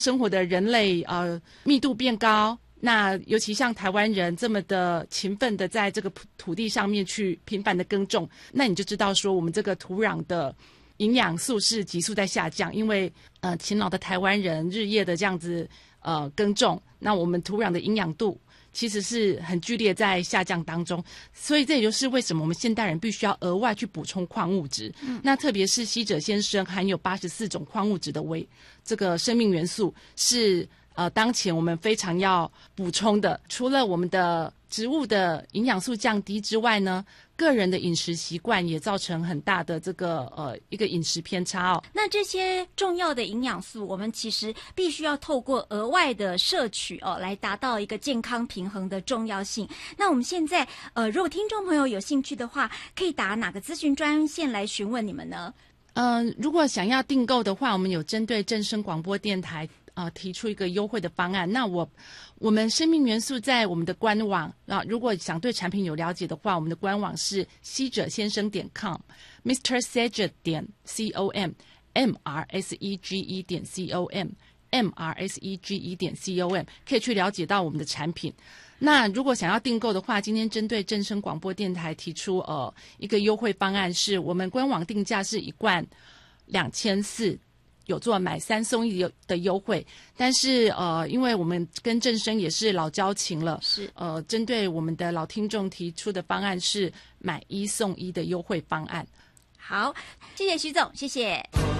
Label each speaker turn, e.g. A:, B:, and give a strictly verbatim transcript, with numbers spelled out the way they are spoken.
A: 生活的人类呃密度变高，那尤其像台湾人这么的勤奋的在这个土地上面去频繁的耕种，那你就知道说我们这个土壤的营养素是急速在下降，因为呃勤劳的台湾人日夜的这样子呃耕种，那我们土壤的营养度其实是很剧烈在下降当中，所以这也就是为什么我们现代人必须要额外去补充矿物质。嗯、那特别是硒锗先生含有八十四种矿物质的微这个生命元素是呃当前我们非常要补充的。除了我们的植物的营养素降低之外呢，个人的饮食习惯也造成很大的这个呃一个饮食偏差哦。
B: 那这些重要的营养素，我们其实必须要透过额外的摄取哦，来达到一个健康平衡的重要性。那我们现在呃，如果听众朋友有兴趣的话，可以打哪个咨询专线来询问你们呢？
A: 嗯、呃，如果想要订购的话，我们有针对正声广播电台呃提出一个优惠的方案。那我我们生命元素在我们的官网啊，如果想对产品有了解的话，我们的官网是硒锗先生点 com，Mister Sege 点 com，M R S E G E 点 com，M R S E G E 点 com， 可以去了解到我们的产品。那如果想要订购的话，今天针对正声广播电台提出呃一个优惠方案，是我们官网定价是一罐两千四。有做买三送一的优惠，但是呃，因为我们跟正声也是老交情了，
B: 是
A: 呃，针对我们的老听众提出的方案是买一送一的优惠方案。
B: 好，谢谢徐总，谢谢。